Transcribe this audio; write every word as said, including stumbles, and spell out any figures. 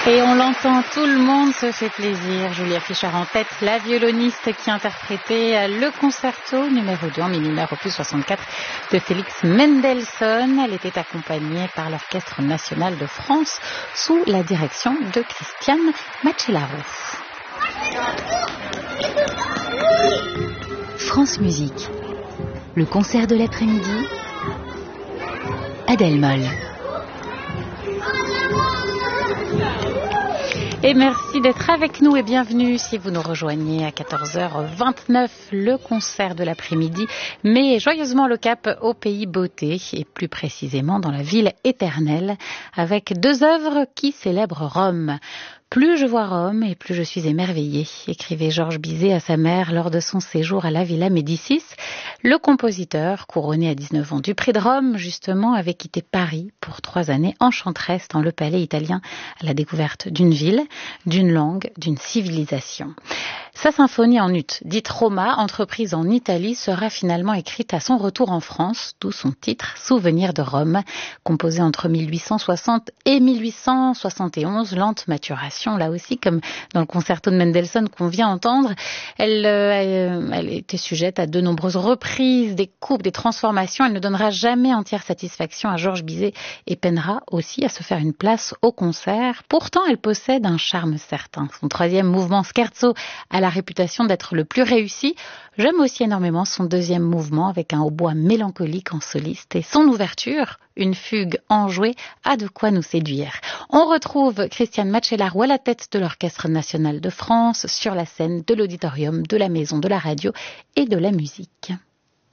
Et on l'entend, tout le monde se fait plaisir. Julia Fischer en tête, la violoniste qui interprétait le concerto numéro deux en mi mineur opus soixante-quatre de Félix Mendelssohn. Elle était accompagnée par l'Orchestre national de France sous la direction de Christiane Macellaro. France Musique, le concert de l'après-midi, Adèle Moll. Et merci d'être avec nous et bienvenue si vous nous rejoignez à quatorze heures vingt-neuf, le concert de l'après-midi, mais joyeusement le cap au pays beauté et plus précisément dans la ville éternelle avec deux œuvres qui célèbrent Rome. Plus je vois Rome et plus je suis émerveillée, écrivait Georges Bizet à sa mère lors de son séjour à la Villa Médicis. Le compositeur, couronné à dix-neuf ans du prix de Rome, justement, avait quitté Paris pour trois années enchanteresses dans le palais italien à la découverte d'une ville, d'une langue, d'une civilisation. Sa symphonie en ut, dite Roma, entreprise en Italie, sera finalement écrite à son retour en France, d'où son titre, Souvenir de Rome, composé entre mille huit cent soixante et mille huit cent soixante et onze, lente maturation. Là aussi, comme dans le concerto de Mendelssohn qu'on vient entendre, elle, euh, elle était sujette à de nombreuses reprises, des coupes, des transformations. Elle ne donnera jamais entière satisfaction à Georges Bizet et peinera aussi à se faire une place au concert. Pourtant, elle possède un charme certain. Son troisième mouvement, Scherzo, a la réputation d'être le plus réussi. J'aime aussi énormément son deuxième mouvement avec un hautbois mélancolique en soliste et son ouverture, une fugue enjouée, a de quoi nous séduire. On retrouve Christiane Macellaro à la tête de l'Orchestre national de France sur la scène de l'auditorium de la Maison de la Radio et de la Musique.